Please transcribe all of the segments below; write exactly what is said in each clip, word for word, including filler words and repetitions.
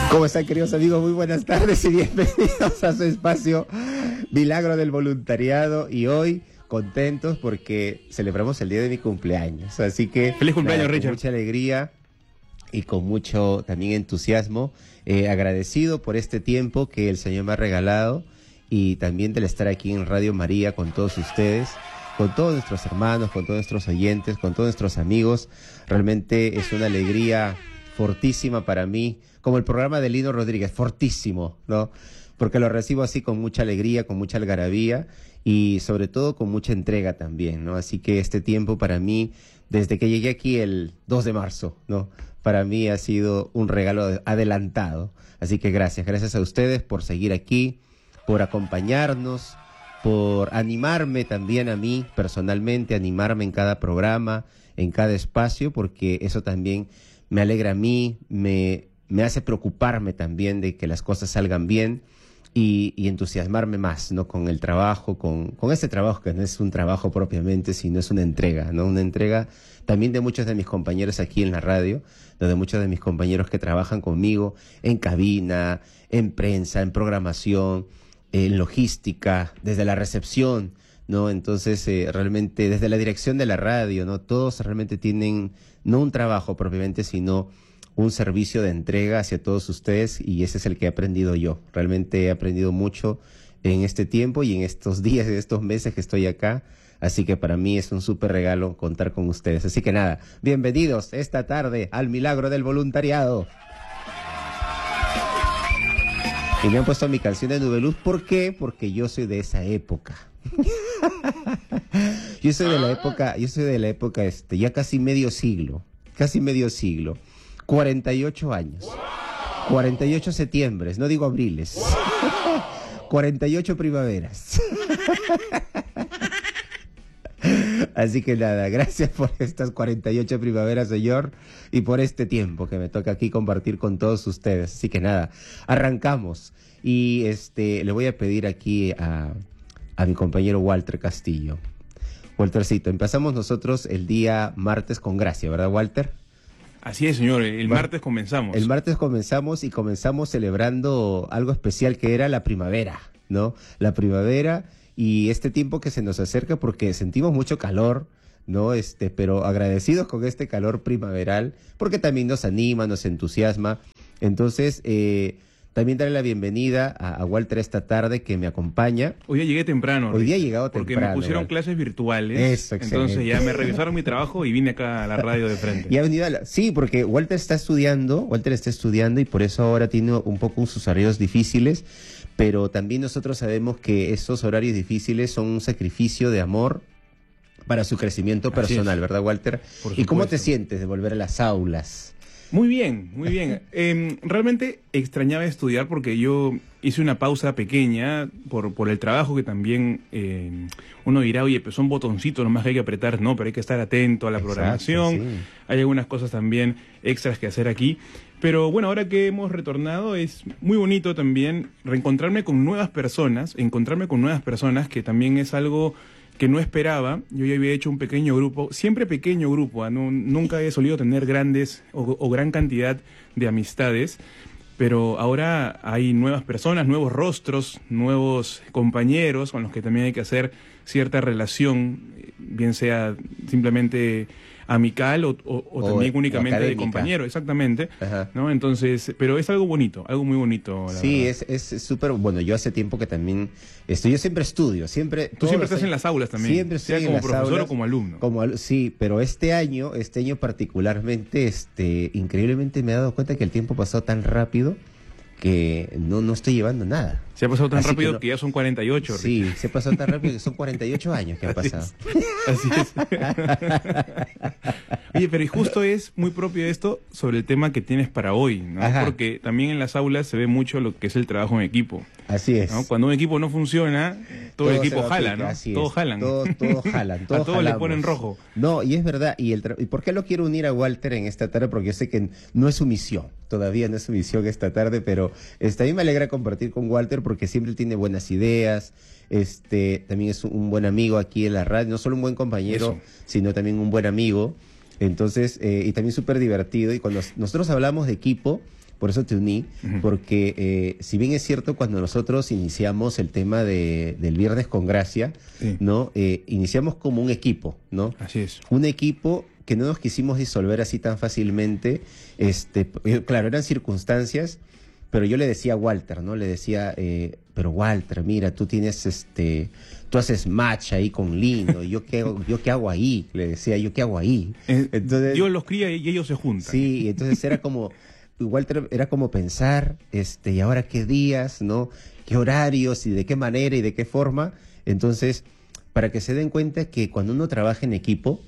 ¿Cómo están, queridos amigos? Muy buenas tardes y bienvenidos a su espacio Milagro del Voluntariado. Y hoy contentos porque celebramos el día de mi cumpleaños. Así que feliz cumpleaños, nada, Richard. Con mucha alegría y con mucho también entusiasmo, eh, agradecido por este tiempo que el Señor me ha regalado y también del estar aquí en Radio María con todos ustedes, con todos nuestros hermanos, con todos nuestros oyentes, con todos nuestros amigos. Realmente es una alegría fortísima para mí, como el programa de Lino Rodríguez, fortísimo, ¿no? Porque lo recibo así con mucha alegría, con mucha algarabía y sobre todo con mucha entrega también, ¿no? Así que este tiempo para mí, desde que llegué aquí el dos de marzo, ¿no? Para mí ha sido un regalo adelantado. Así que gracias, gracias a ustedes por seguir aquí, por acompañarnos, por animarme también a mí personalmente, animarme en cada programa, en cada espacio, porque eso también me alegra a mí, me, me hace preocuparme también de que las cosas salgan bien y, y entusiasmarme más, ¿no? Con el trabajo, con, con este trabajo que no es un trabajo propiamente, sino es una entrega, ¿no? Una entrega también de muchos de mis compañeros aquí en la radio, de muchos de mis compañeros que trabajan conmigo en cabina, en prensa, en programación, en logística, desde la recepción, ¿no? Entonces, eh, realmente desde la dirección de la radio, ¿no? Todos realmente tienen no un trabajo propiamente, sino un servicio de entrega hacia todos ustedes, y ese es el que he aprendido yo. Realmente he aprendido mucho en este tiempo y en estos días, en estos meses que estoy acá, así que para mí es un súper regalo contar con ustedes. Así que nada, bienvenidos esta tarde al Milagro del Voluntariado. Y me han puesto mi canción de Nubeluz. ¿Por qué? Porque yo soy de esa época. Yo soy de la época, yo soy de la época, este, ya casi medio siglo, casi medio siglo, cuarenta y ocho años, cuarenta y ocho septiembres, no digo abriles, cuarenta y ocho primaveras. Así que nada, gracias por estas cuarenta y ocho primaveras, señor, y por este tiempo que me toca aquí compartir con todos ustedes. Así que nada, arrancamos. Y este le voy a pedir aquí a, a mi compañero Walter Castillo. Waltercito, empezamos nosotros el día martes con gracia, ¿verdad, Walter? Así es, señor, el martes comenzamos. El martes comenzamos y comenzamos celebrando algo especial que era la primavera, ¿no? La primavera y este tiempo que se nos acerca porque sentimos mucho calor, ¿no? Este, pero agradecidos con este calor primaveral porque también nos anima, nos entusiasma. Entonces, eh, también darle la bienvenida a, a Walter esta tarde que me acompaña. Hoy día llegué temprano. Hoy día he llegado porque temprano. Porque me pusieron Walter. clases virtuales. Eso, excelente. Entonces ya me revisaron mi trabajo y vine acá a la radio de frente. Y ha venido a la... Sí, porque Walter está estudiando, Walter está estudiando y por eso ahora tiene un poco sus horarios difíciles, pero también nosotros sabemos que esos horarios difíciles son un sacrificio de amor para su crecimiento personal, ¿verdad, Walter? ¿Y cómo te sientes de volver a las aulas? Muy bien, muy bien. Eh, realmente extrañaba estudiar porque yo hice una pausa pequeña por, por el trabajo que también eh, uno dirá, oye, pues son botoncitos nomás que hay que apretar, no, pero hay que estar atento a la Exacto, programación. Sí. Hay algunas cosas también extras que hacer aquí. Pero bueno, ahora que hemos retornado es muy bonito también reencontrarme con nuevas personas, encontrarme con nuevas personas, que también es algo que no esperaba. Yo ya había hecho un pequeño grupo, siempre pequeño grupo, ¿eh? No, nunca he solido tener grandes o, o gran cantidad de amistades, pero ahora hay nuevas personas, nuevos rostros, nuevos compañeros con los que también hay que hacer cierta relación, bien sea simplemente amical o, o, o también o, únicamente o de compañero, exactamente, ¿no? Entonces, pero es algo bonito, algo muy bonito. La sí, verdad. es es súper, bueno, yo hace tiempo que también estoy, yo siempre estudio, siempre... Tú siempre estás años, en las aulas también, siempre sea estoy como en las profesor aulas, o como alumno. Como, sí, pero este año, este año particularmente, este, increíblemente me he dado cuenta que el tiempo pasó tan rápido que no, no estoy llevando nada. Se ha pasado tan Así rápido que, no, que ya son cuarenta y ocho. Sí, Rick. Se ha pasado tan rápido que son cuarenta y ocho años que han pasado. Así es. Oye, pero y justo es muy propio esto sobre el tema que tienes para hoy, ¿no? Ajá. Porque también en las aulas se ve mucho lo que es el trabajo en equipo. Así es. ¿No? Cuando un equipo no funciona, todo, todo el equipo jala, ¿no? Así todos es. jalan. Todos todo jalan. Todos a todos le ponen rojo. No, y es verdad. Y, el ¿Y por qué lo quiero unir a Walter en esta tarde? Porque yo sé que no es su misión. Todavía no es su misión esta tarde, pero este, a mí me alegra compartir con Walter porque siempre tiene buenas ideas. Este, también es un buen amigo aquí en la radio. No solo un buen compañero, Eso. sino también un buen amigo. Entonces, eh, y también súper divertido. Y cuando nosotros hablamos de equipo, por eso te uní, Ujú. porque eh, si bien es cierto, cuando nosotros iniciamos el tema de, del Viernes con Gracia, Sí. ¿no? Eh, iniciamos como un equipo, ¿no? Así es. Un equipo que no nos quisimos disolver así tan fácilmente. Este, eh, claro, eran circunstancias, pero yo le decía a Walter, ¿no? Le decía, eh, pero Walter, mira, tú tienes este, tú haces match ahí con Lino, ¿yo qué, hago- yo qué hago ahí? Le decía, ¿yo qué hago ahí? Eh, Entonces, Dios los cría y ellos se juntan. sí, entonces era como, Walter, era como pensar, este, y ahora qué días, ¿no? Qué horarios y de qué manera y de qué forma. Entonces, para que se den cuenta que cuando uno trabaja en equipo,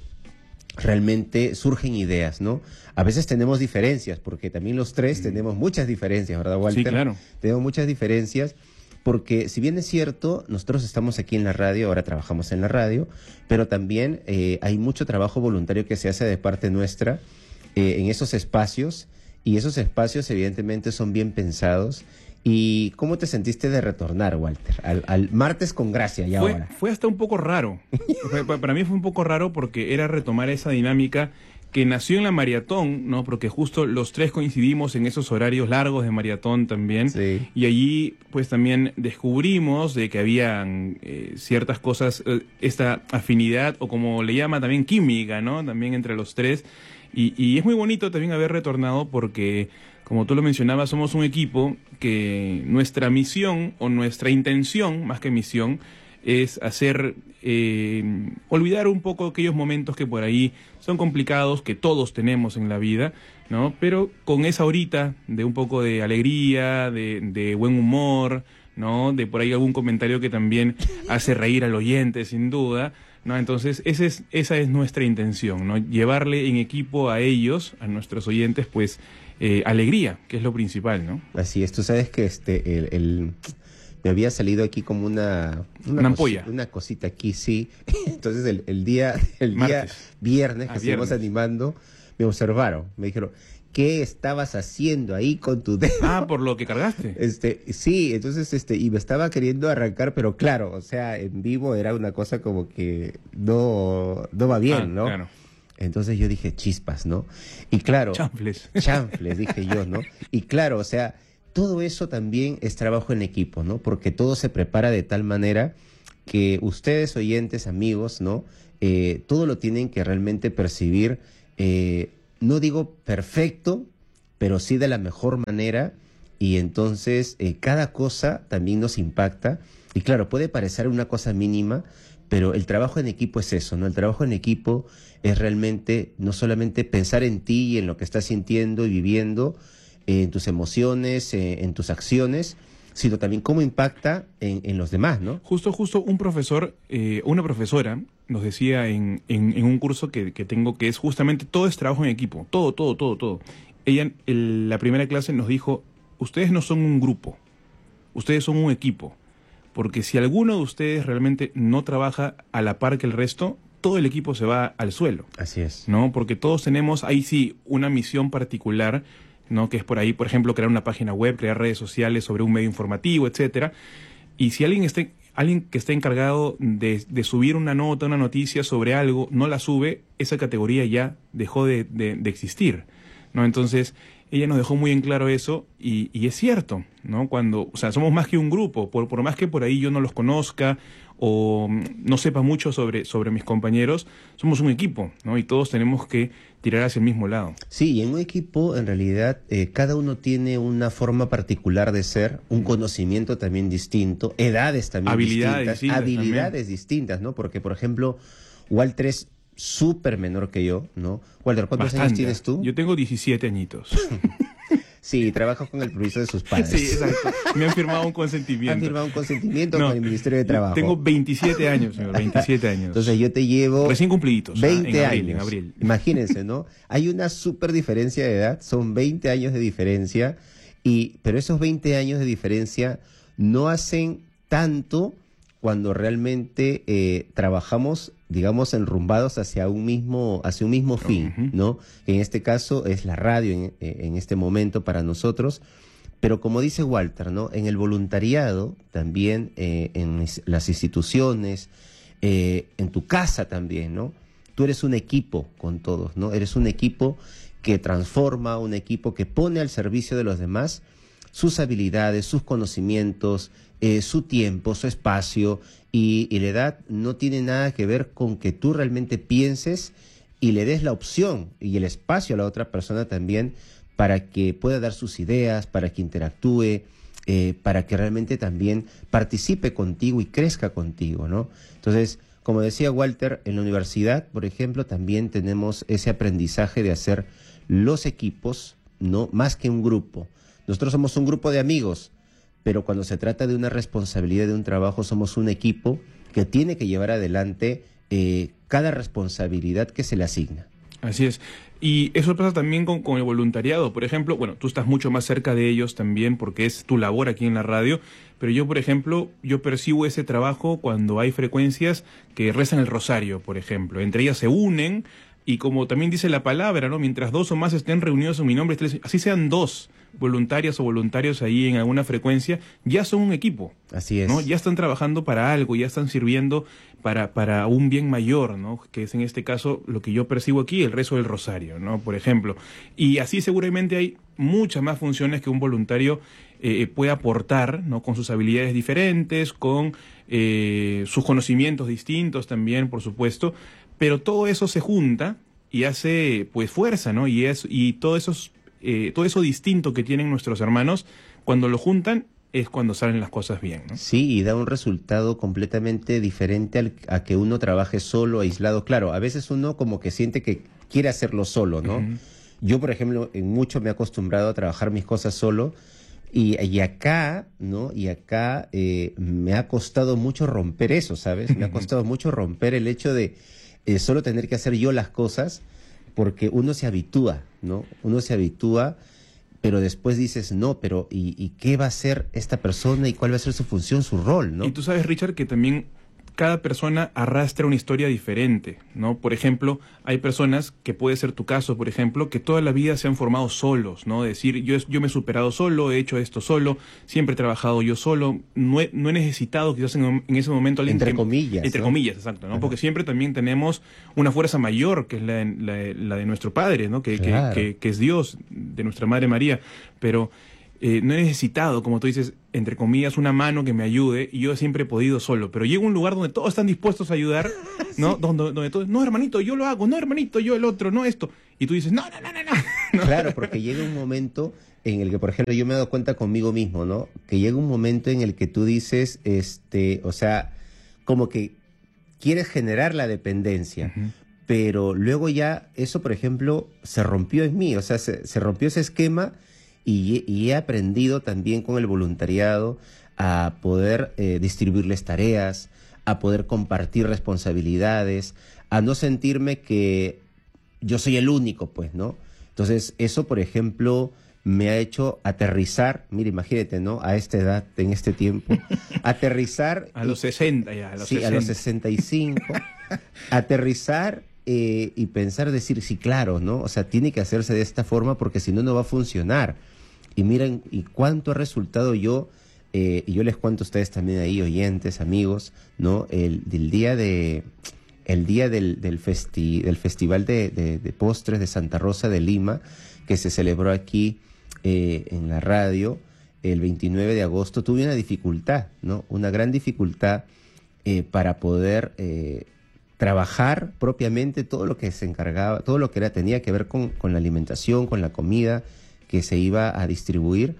realmente surgen ideas, ¿no? A veces tenemos diferencias, porque también los tres tenemos muchas diferencias, ¿verdad, Walter? Sí, claro. Tenemos muchas diferencias, porque si bien es cierto, nosotros estamos aquí en la radio, ahora trabajamos en la radio, pero también eh, hay mucho trabajo voluntario que se hace de parte nuestra eh, en esos espacios, y esos espacios evidentemente son bien pensados. ¿Y cómo te sentiste de retornar, Walter, al, al martes con Gracia y Fue, ahora? fue hasta un poco raro. Fue- pa- Para mí fue un poco raro porque era retomar esa dinámica que nació en la maratón, ¿no? Porque justo los tres coincidimos en esos horarios largos de maratón también. Sí. Y allí, pues también descubrimos de que habían eh, ciertas cosas, eh, esta afinidad, o como le llama también química, ¿no? También entre los tres. Y, y es muy bonito también haber retornado porque, como tú lo mencionabas, somos un equipo que nuestra misión o nuestra intención, más que misión, es hacer eh, olvidar un poco aquellos momentos que por ahí son complicados, que todos tenemos en la vida, ¿no? Pero con esa horita de un poco de alegría, de, de buen humor, ¿no? De por ahí algún comentario que también hace reír al oyente, sin duda, ¿no? Entonces, ese es, esa es nuestra intención, ¿no? Llevarle en equipo a ellos, a nuestros oyentes, pues, eh, alegría, que es lo principal, ¿no? Así es, tú sabes que este el, el- me había salido aquí como una Una ampolla. cosi- una cosita aquí, sí. Entonces el, el día el día Martes. viernes que Ah, estuvimos viernes. animando, me observaron, me dijeron, ¿qué estabas haciendo ahí con tu dedo? Ah, por lo que cargaste. Este, sí, entonces este y me estaba queriendo arrancar, pero claro, o sea, en vivo era una cosa como que no no va bien, Ah, ¿no? claro. Entonces yo dije, chispas, ¿no? Y claro, Chanfles. chanfles, dije yo, ¿no? Y claro, o sea, todo eso también es trabajo en equipo, ¿no? Porque todo se prepara de tal manera que ustedes, oyentes, amigos, ¿no? Eh, todo lo tienen que realmente percibir, eh, no digo perfecto, pero sí de la mejor manera. Y entonces eh, cada cosa también nos impacta. Y claro, puede parecer una cosa mínima, pero el trabajo en equipo es eso, ¿no? El trabajo en equipo es realmente no solamente pensar en ti y en lo que estás sintiendo y viviendo, eh, en tus emociones, eh, en tus acciones, sino también cómo impacta en, en los demás, ¿no? Justo, justo un profesor, eh, una profesora nos decía en, en, en un curso que, que tengo que es justamente todo es trabajo en equipo, todo, todo, todo, todo. Ella en la primera clase nos dijo, ustedes no son un grupo, ustedes son un equipo, porque si alguno de ustedes realmente no trabaja a la par que el resto, todo el equipo se va al suelo, Así es. ¿no? Porque todos tenemos ahí sí una misión particular, ¿no? Que es por ahí, por ejemplo, crear una página web, crear redes sociales sobre un medio informativo, etcétera. Y si alguien esté, alguien que esté encargado de, de subir una nota, una noticia sobre algo, no la sube, esa categoría ya dejó de, de, de existir, ¿no? Entonces, ella nos dejó muy en claro eso, y, y es cierto, ¿no? Cuando, o sea, somos más que un grupo, por, por más que por ahí yo no los conozca o mm, no sepa mucho sobre, sobre mis compañeros, somos un equipo, ¿no? Y todos tenemos que tirar hacia el mismo lado. Sí, y en un equipo, en realidad, eh, cada uno tiene una forma particular de ser, un conocimiento también distinto, edades también Habilidades distintas, distintas habilidades distintas, ¿no? Porque, por ejemplo, Walter es súper menor que yo, ¿no? Walter, ¿cuántos años Bastante. tienes tú? Yo tengo diecisiete añitos. Sí, trabaja con el permiso de sus padres. Sí, exacto. Me han firmado un consentimiento. Han firmado un consentimiento No, con el Ministerio de yo Trabajo. Tengo veintisiete años, señor, veintisiete años. Entonces yo te llevo Recién cumpliditos, ¿ah? veinte En abril, años. en abril. Imagínense, ¿no? Hay una súper diferencia de edad, son veinte años de diferencia, y, pero esos veinte años de diferencia no hacen tanto cuando realmente eh, trabajamos, digamos, enrumbados hacia un mismo, hacia un mismo fin, Ujú. ¿no? Que en este caso es la radio en, en este momento para nosotros. Pero como dice Walter, ¿no? En el voluntariado, también eh, en is- las instituciones, eh, en tu casa también, ¿no? Tú eres un equipo con todos, ¿no? Eres un equipo que transforma, un equipo que pone al servicio de los demás sus habilidades, sus conocimientos, eh, su tiempo, su espacio, y, y la edad no tiene nada que ver con que tú realmente pienses y le des la opción y el espacio a la otra persona también para que pueda dar sus ideas, para que interactúe, eh, para que realmente también participe contigo y crezca contigo, ¿no? Entonces, como decía Walter, en la universidad, por ejemplo, también tenemos ese aprendizaje de hacer los equipos, ¿no? Más que un grupo. Nosotros somos un grupo de amigos, pero cuando se trata de una responsabilidad de un trabajo, somos un equipo que tiene que llevar adelante eh, cada responsabilidad que se le asigna. Así es. Y eso pasa también con, con el voluntariado. Por ejemplo, bueno, tú estás mucho más cerca de ellos también porque es tu labor aquí en la radio, pero yo, por ejemplo, yo percibo ese trabajo cuando hay frecuencias que rezan el rosario, por ejemplo. Entre ellas se unen y como también dice la palabra, ¿no? Mientras dos o más estén reunidos en mi nombre, así sean dos voluntarias o voluntarios ahí en alguna frecuencia, ya son un equipo. Así es. ¿No? Ya están trabajando para algo, ya están sirviendo para, para un bien mayor, ¿no? Que es en este caso lo que yo percibo aquí, el rezo del rosario, ¿no? Por ejemplo. Y así seguramente hay muchas más funciones que un voluntario eh, puede aportar, ¿no? Con sus habilidades diferentes, con eh, sus conocimientos distintos también, por supuesto, pero todo eso se junta y hace pues fuerza, ¿no? Y, es, y todo, esos, eh, todo eso distinto que tienen nuestros hermanos, cuando lo juntan, es cuando salen las cosas bien, ¿no? Sí, y da un resultado completamente diferente al, a que uno trabaje solo, aislado. Claro, a veces uno como que siente que quiere hacerlo solo, ¿no? Uh-huh. Yo, por ejemplo, en mucho me he acostumbrado a trabajar mis cosas solo, y, y acá, ¿no? Y acá eh, me ha costado mucho romper eso, ¿sabes? Me ha costado mucho romper el hecho de eh, solo tener que hacer yo las cosas, porque uno se habitúa, ¿no? Uno se habitúa, pero después dices, no, pero ¿y, y qué va a hacer esta persona y cuál va a ser su función, su rol, ¿no? Y tú sabes, Richard, que también cada persona arrastra una historia diferente, ¿no? Por ejemplo, hay personas, que puede ser tu caso, por ejemplo, que toda la vida se han formado solos, ¿no? Decir, yo, yo me he superado solo, he hecho esto solo, siempre he trabajado yo solo, no he, no he necesitado quizás en, en ese momento alguien... Entre que, comillas. Entre ¿no? comillas, exacto, ¿no? Ajá. Porque siempre también tenemos una fuerza mayor, que es la, la, la de nuestro Padre, ¿no? Que, claro. que, que, que es Dios, de nuestra Madre María, pero... Eh, no he necesitado, como tú dices, entre comillas, una mano que me ayude, y yo siempre he podido solo, pero llego a un lugar donde todos están dispuestos a ayudar, ¿no? Sí. Donde, donde todos, no, hermanito, yo lo hago, no, hermanito, yo el otro, no esto, y tú dices, no, no, no, no, no. Claro, porque llega un momento en el que, por ejemplo, yo me he dado cuenta conmigo mismo, ¿no? Que llega un momento en el que tú dices, este, o sea, como que quieres generar la dependencia, uh-huh. pero luego ya eso, por ejemplo, se rompió en mí, o sea, se, se rompió ese esquema. Y, y he aprendido también con el voluntariado a poder eh, distribuirles tareas, a poder compartir responsabilidades, a no sentirme que yo soy el único, pues, ¿no? Entonces, eso, por ejemplo, me ha hecho aterrizar, mira, imagínate, ¿no? A esta edad, en este tiempo, aterrizar... a los sesenta ya, a los sí, sesenta. A los sesenta y cinco, aterrizar... Eh, y pensar, decir, sí, claro, ¿no? O sea, tiene que hacerse de esta forma porque si no, no va a funcionar. Y miren, y cuánto ha resultado yo, eh, y yo les cuento a ustedes también ahí, oyentes, amigos, ¿no? El del día de, el día del, del, festi, del Festival de, de, de Postres de Santa Rosa de Lima, que se celebró aquí eh, en la radio, el veintinueve de agosto, tuve una dificultad, ¿no? Una gran dificultad eh, para poder... Eh, trabajar propiamente todo lo que se encargaba, todo lo que era, tenía que ver con, con la alimentación, con la comida que se iba a distribuir.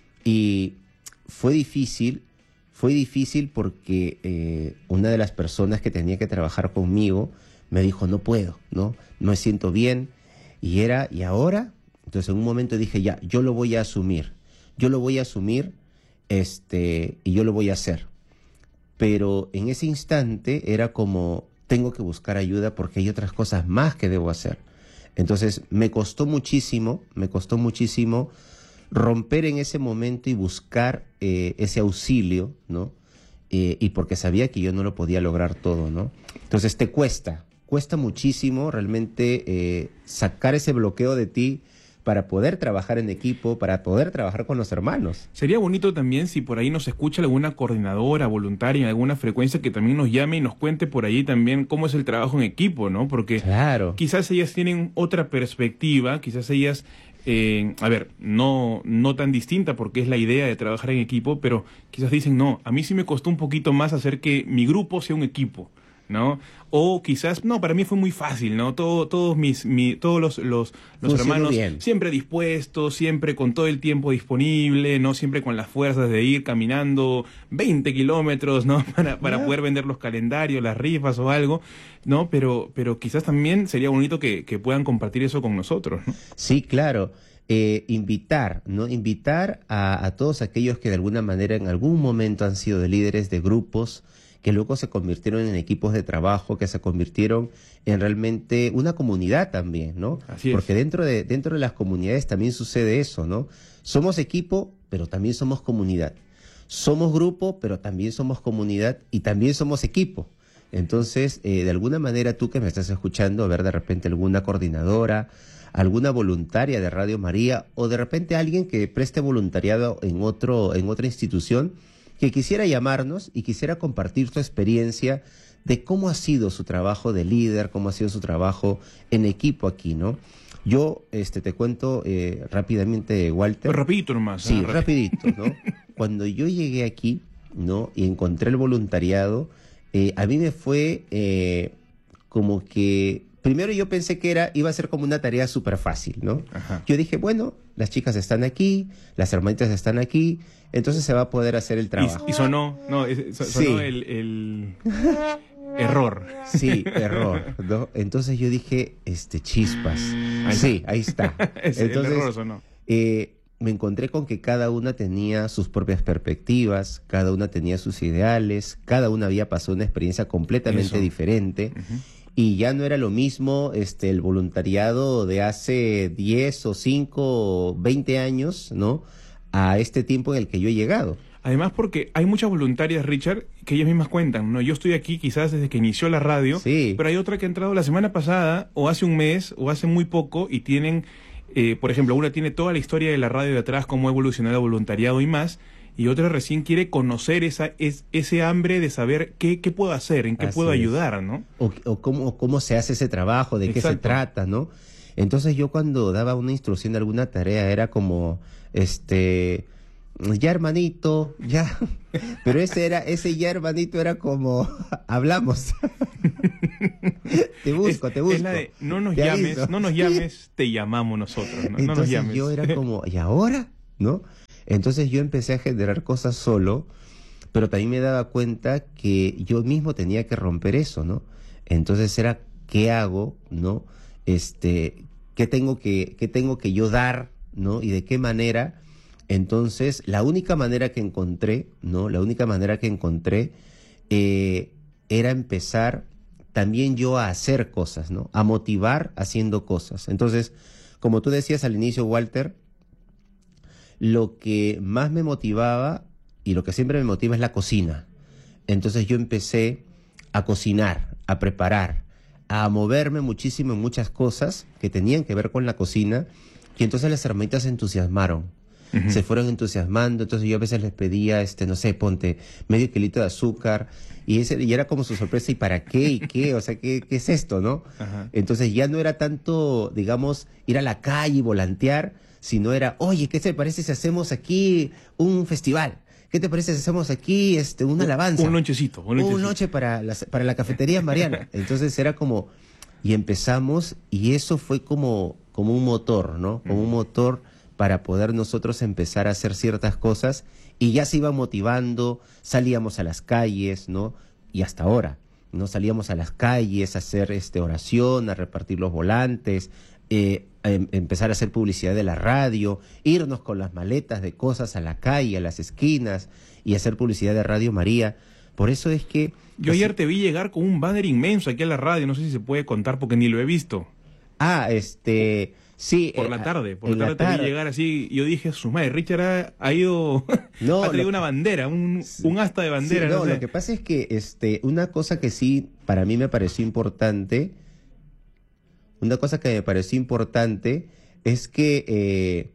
Y fue difícil, fue difícil porque eh, una de las personas que tenía que trabajar conmigo me dijo, no puedo, ¿no? No me siento bien. Y era, ¿y ahora? Entonces en un momento dije, ya, yo lo voy a asumir. Yo lo voy a asumir este, y yo lo voy a hacer. Pero en ese instante era como... tengo que buscar ayuda porque hay otras cosas más que debo hacer. Entonces, me costó muchísimo, me costó muchísimo romper en ese momento y buscar eh, ese auxilio, ¿no? Eh, y porque sabía que yo no lo podía lograr todo, ¿no? Entonces, te cuesta, cuesta muchísimo realmente eh, sacar ese bloqueo de ti para poder trabajar en equipo, para poder trabajar con los hermanos. Sería bonito también si por ahí nos escucha alguna coordinadora voluntaria en alguna frecuencia que también nos llame y nos cuente por ahí también cómo es el trabajo en equipo, ¿no? Porque claro, quizás ellas tienen otra perspectiva, quizás ellas, eh, a ver, no, no tan distinta porque es la idea de trabajar en equipo, pero quizás dicen, no, a mí sí me costó un poquito más hacer que mi grupo sea un equipo, ¿no? O quizás, no, para mí fue muy fácil, ¿no? Todo, todos mis, mi, todos los, los, los hermanos bien. Siempre dispuestos, siempre con todo el tiempo disponible, ¿no? Siempre con las fuerzas de ir caminando veinte kilómetros, ¿no? Para, para yeah. poder vender los calendarios, las rifas o algo, ¿no? Pero, pero quizás también sería bonito que, que puedan compartir eso con nosotros, ¿no? Sí, claro. Eh, invitar, ¿no? Invitar a, a todos aquellos que de alguna manera en algún momento han sido de líderes de grupos, que luego se convirtieron en equipos de trabajo, que se convirtieron en realmente una comunidad también, ¿no? Así es. Porque dentro de, dentro de las comunidades también sucede eso, ¿no? Somos equipo, pero también somos comunidad. Somos grupo, pero también somos comunidad y también somos equipo. Entonces, eh, de alguna manera tú que me estás escuchando, a ver de repente alguna coordinadora, alguna voluntaria de Radio María o de repente alguien que preste voluntariado en otro, en otra institución, que quisiera llamarnos y quisiera compartir su experiencia de cómo ha sido su trabajo de líder, cómo ha sido su trabajo en equipo aquí, ¿no? Yo este, te cuento eh, rápidamente, Walter. Pues rapidito nomás. Sí, ¿eh? rapidito, ¿no? Cuando yo llegué aquí, ¿no? Y encontré el voluntariado, eh, a mí me fue eh, como que... Primero yo pensé que era iba a ser como una tarea súper fácil, ¿no? Ajá. Yo dije, bueno, las chicas están aquí, las hermanitas están aquí, entonces se va a poder hacer el trabajo. Y, y sonó, no, es, sonó sí. el, el error. Sí, error, ¿no? Entonces yo dije, este, chispas. Ahí sí, ahí está. Entonces, el error sonó. Eh, me encontré con que cada una tenía sus propias perspectivas, cada una tenía sus ideales, cada una había pasado una experiencia completamente Eso. diferente. Uh-huh. Y ya no era lo mismo este el voluntariado de hace diez o cinco o veinte años, ¿no? A este tiempo en el que yo he llegado. Además porque hay muchas voluntarias, Richard, que ellas mismas cuentan, ¿no? Yo estoy aquí quizás desde que inició la radio, sí. pero hay otra que ha entrado la semana pasada, o hace un mes, o hace muy poco, y tienen, eh, por ejemplo, una tiene toda la historia de la radio de atrás, cómo ha evolucionado el voluntariado y más, y otra recién quiere conocer esa es, ese hambre de saber qué, qué puedo hacer, en qué Así puedo es. ayudar, ¿no? O, o cómo, cómo se hace ese trabajo, de Exacto. qué se trata, ¿no? Entonces yo cuando daba una instrucción de alguna tarea era como, este, ya hermanito, ya, pero ese era, ese ya hermanito era como, hablamos. Te busco, es, te busco. Es la de, no nos llames, aviso. no nos llames, te llamamos nosotros, ¿no? Entonces no nos llames. Yo era como, ¿y ahora? ¿No? Entonces yo empecé a generar cosas solo, pero también me daba cuenta que yo mismo tenía que romper eso, ¿no? Entonces era, ¿qué hago? ¿No? Este, ¿qué tengo que, qué tengo que yo dar? ¿No? Y de qué manera. Entonces, la única manera que encontré, ¿no? La única manera que encontré eh, era empezar también yo a hacer cosas, ¿no? A motivar haciendo cosas. Entonces, como tú decías al inicio, Walter, lo que más me motivaba y lo que siempre me motiva es la cocina. Entonces yo empecé a cocinar, a preparar, a moverme muchísimo en muchas cosas que tenían que ver con la cocina, y entonces las hermanitas se entusiasmaron. Uh-huh. Se fueron entusiasmando, entonces yo a veces les pedía, este, no sé, ponte medio kilito de azúcar, y, ese, y era como su sorpresa, ¿y para qué? ¿Y qué? O sea, ¿qué, qué es esto, no? Uh-huh. Entonces ya no era tanto, digamos, ir a la calle y volantear, sino era, oye, ¿qué te parece si hacemos aquí un festival? ¿Qué te parece si hacemos aquí este, una alabanza? Un nochecito. Un, un noche para la, para la cafetería Mariana. Entonces era como, y empezamos, y eso fue como, como un motor, ¿no? Como mm. un motor para poder nosotros empezar a hacer ciertas cosas, y ya se iba motivando, salíamos a las calles, ¿no? Y hasta ahora, ¿no? Salíamos a las calles a hacer este, oración, a repartir los volantes, Eh, a em, empezar a hacer publicidad de la radio, irnos con las maletas de cosas a la calle, a las esquinas, y hacer publicidad de Radio María. Por eso es que... Yo ayer te vi llegar con un banner inmenso aquí a la radio, no sé si se puede contar porque ni lo he visto. Ah, este... Sí. Por eh, la tarde, por la tarde, la tarde te vi llegar así, y yo dije, su madre, Richard ha, ha ido, no, ha traído lo, una bandera, un, sí, un asta de bandera. Sí, no, no sé. Lo que pasa es que este, una cosa que sí, para mí me pareció importante... Una cosa que me pareció importante es que eh,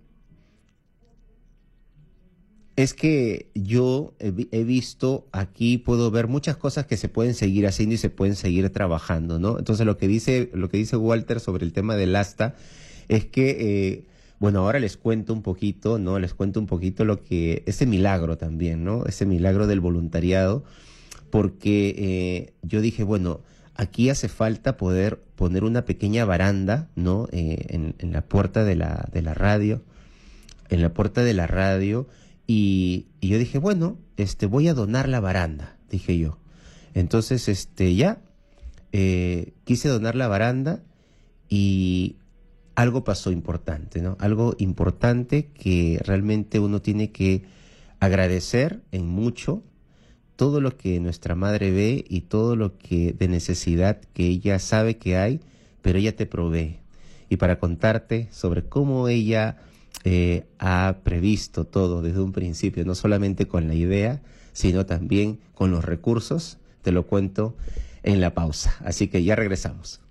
es que yo he, vi- he visto aquí, puedo ver muchas cosas que se pueden seguir haciendo y se pueden seguir trabajando, ¿no? Entonces lo que dice, lo que dice Walter sobre el tema del asta es que, eh, bueno, ahora les cuento un poquito, ¿no? Les cuento un poquito lo que, ese milagro también, ¿no? Ese milagro del voluntariado, porque eh, yo dije, bueno, aquí hace falta poder poner una pequeña baranda, ¿no? Eh, en, en la puerta de la, de la radio, en la puerta de la radio, y, y yo dije, bueno, este, voy a donar la baranda, dije yo. Entonces, este, ya, eh, quise donar la baranda y algo pasó importante, ¿no? Algo importante que realmente uno tiene que agradecer en mucho todo lo que nuestra madre ve y todo lo que de necesidad que ella sabe que hay, pero ella te provee. Y para contarte sobre cómo ella eh, ha previsto todo desde un principio, no solamente con la idea, sino también con los recursos, te lo cuento en la pausa. Así que ya regresamos.